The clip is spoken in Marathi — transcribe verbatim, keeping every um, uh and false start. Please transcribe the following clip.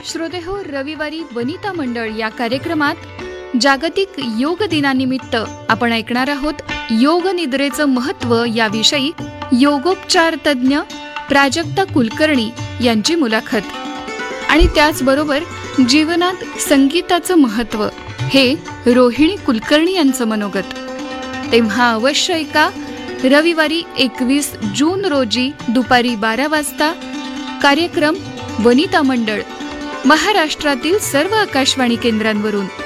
श्रोतेहो, रविवारी वनिता मंडळ या कार्यक्रमात जागतिक योग दिनानिमित्त आपण ऐकणार आहोत योग निद्रेचं महत्त्व याविषयी योगोपचार तज्ज्ञ प्राजक्ता कुलकर्णी यांची मुलाखत आणि त्याचबरोबर जीवनात संगीताचं महत्त्व हे रोहिणी कुलकर्णी यांचं मनोगत. तेव्हा अवश्य ऐका रविवारी एकवीस जून रोजी दुपारी बारा वाजता कार्यक्रम वनिता मंडळ महाराष्ट्रातील सर्व आकाशवाणी केंद्रांवरून.